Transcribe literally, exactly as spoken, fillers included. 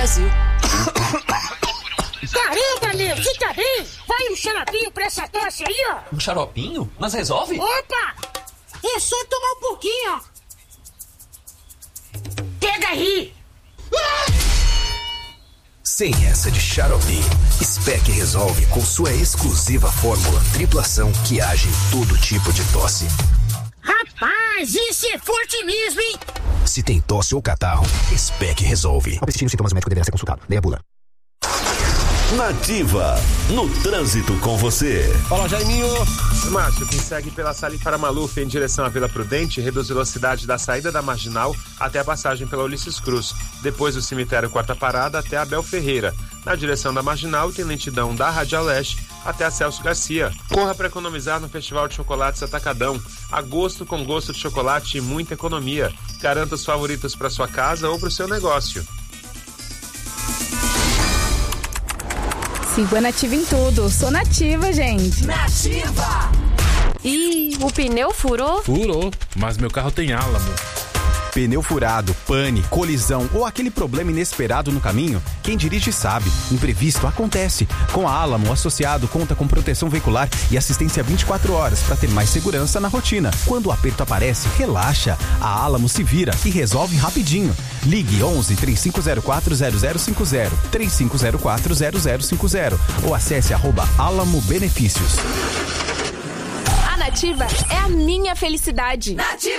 Brasil. Caramba, meu, você tá bem? Vai um xaropinho pra essa tosse aí, ó. Um xaropinho? Mas resolve? Opa! É só tomar um pouquinho, ó. Pega aí! Sem essa de xarope, Spec resolve com sua exclusiva fórmula triplação que age em todo tipo de tosse. Rapaz, isso é forte mesmo, hein? Se tem tosse ou catarro, Spec resolve. Ao persistir os sintomas, o médico deverá ser consultado. Leia a bula. Nativa, no trânsito com você. Fala, Jaiminho. Márcio, quem segue pela Salim para Maluf em direção à Vila Prudente reduz velocidade da saída da Marginal até a passagem pela Ulisses Cruz. Depois do cemitério Quarta Parada até Abel Ferreira. Na direção da Marginal tem lentidão da Radial Leste até a Celso Garcia. Corra para economizar no Festival de Chocolates Atacadão. Agosto com gosto de chocolate e muita economia. Garanta os favoritos para sua casa ou para o seu negócio. Sigo a Nativa em tudo. Sou nativa, gente. Nativa! Ih, o pneu furou? Furou, mas meu carro tem Álamo. Pneu furado, pane, colisão ou aquele problema inesperado no caminho, quem dirige sabe, imprevisto acontece. Com a Álamo, o associado conta com proteção veicular e assistência vinte e quatro horas para ter mais segurança na rotina. Quando o aperto aparece, relaxa. A Álamo se vira e resolve rapidinho. Ligue onze, três cinco zero quatro, zero zero cinco zero, três cinco zero quatro, zero zero cinco zero ou acesse arroba Álamo Benefícios. A Nativa é a minha felicidade. Nativa!